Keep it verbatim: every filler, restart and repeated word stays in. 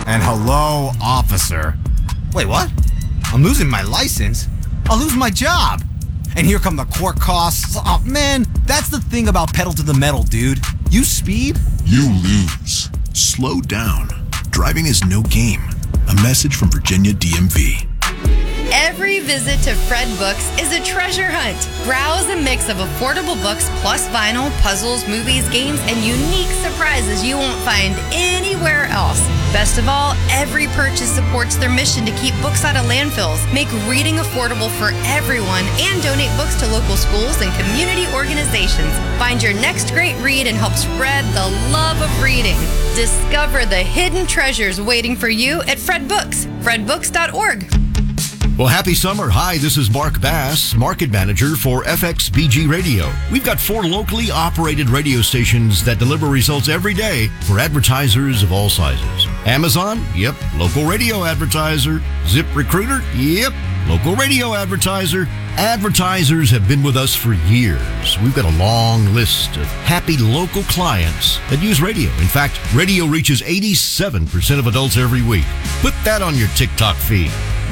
And hello, officer. Wait, what? I'm losing my license? I'll lose my job. And here come the court costs. Oh, man, that's the thing about pedal to the metal, dude. You speed, you lose. Slow down. Driving is no game. A message from Virginia D M V. Every visit to Fred Books is a treasure hunt. Browse a mix of affordable books plus vinyl, puzzles, movies, games, and unique surprises you won't find anywhere else. Best of all, every purchase supports their mission to keep books out of landfills, make reading affordable for everyone, and donate books to local schools and community organizations. Find your next great read and help spread the love of reading. Discover the hidden treasures waiting for you at Fred Books, fred books dot org. Well, happy summer. Hi, this is Mark Bass, Market Manager for F X B G Radio. We've got four locally operated radio stations that deliver results every day for advertisers of all sizes. Amazon? Yep. Local radio advertiser. ZipRecruiter? Yep. Local radio advertiser. Advertisers have been with us for years. We've got a long list of happy local clients that use radio. In fact, radio reaches eighty-seven percent of adults every week. Put that on your TikTok feed.